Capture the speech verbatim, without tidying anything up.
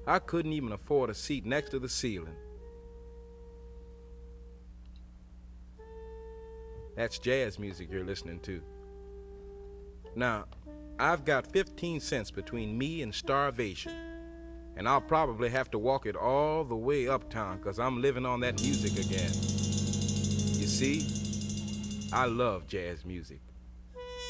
I couldn't even afford a seat next to the ceiling. That's jazz music you're listening to. Now, I've got fifteen cents between me and starvation, and I'll probably have to walk it all the way uptown because I'm living on that music again. You see, I love jazz music.